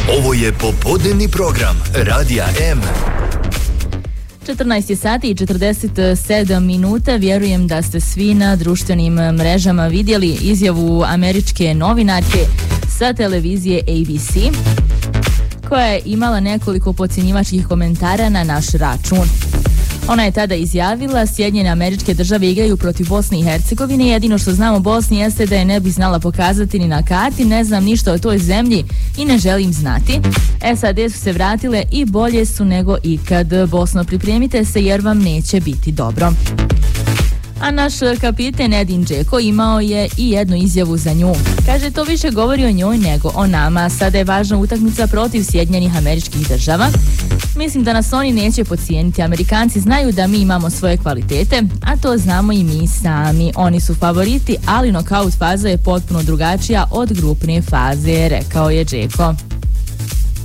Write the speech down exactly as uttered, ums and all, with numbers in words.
Ovo je popodnevni program Radija M. četrnaest sati i četrdeset sedam minuta. Vjerujem da ste svi na društvenim mrežama vidjeli izjavu američke novinarke sa televizije A B C, koja je imala nekoliko podcjenjivačkih komentara na naš račun. Ona je tada izjavila: Sjedinjene Američke Države igraju protiv Bosne i Hercegovine, jedino što znam o Bosni jeste da je ne bi znala pokazati ni na karti, ne znam ništa o toj zemlji i ne želim znati. S A D su se vratile i bolje su nego ikad. Bosno, pripremite se jer vam neće biti dobro. A naš kapiten Edin Džeko imao je i jednu izjavu za nju. Kaže, to više govori o njoj nego o nama. Sada je važna utakmica protiv Sjedinjenih Američkih Država. Mislim da nas oni neće podcijeniti. Amerikanci znaju da mi imamo svoje kvalitete, a to znamo i mi sami. Oni su favoriti, ali nokaut faza je potpuno drugačija od grupne faze, rekao je Džeko.